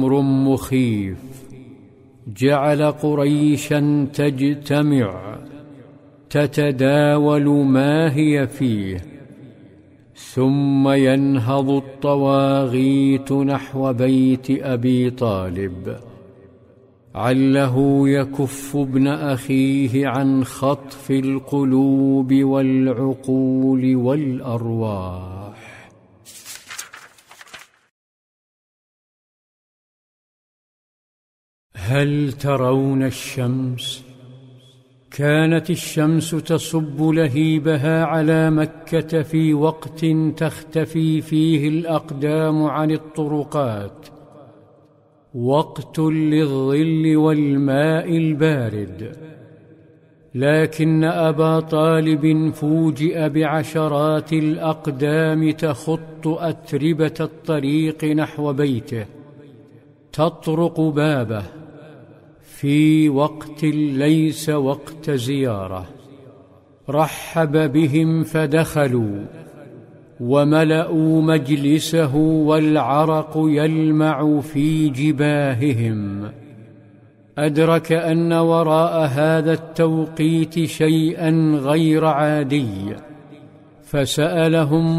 أمر مخيف جعل قريشا تجتمع تتداول ما هي فيه، ثم ينهض الطواغيت نحو بيت أبي طالب عله يكف ابن أخيه عن خطف القلوب والعقول والأرواح. هل ترون الشمس؟ كانت الشمس تصب لهيبها على مكة في وقت تختفي فيه الأقدام عن الطرقات، وقت للظل والماء البارد، لكن أبا طالب فوجئ بعشرات الأقدام تخط أتربة الطريق نحو بيته، تطرق بابه في وقت ليس وقت زيارة. رحب بهم فدخلوا وملأوا مجلسه والعرق يلمع في جباههم. أدرك أن وراء هذا التوقيت شيئا غير عادي، فسألهم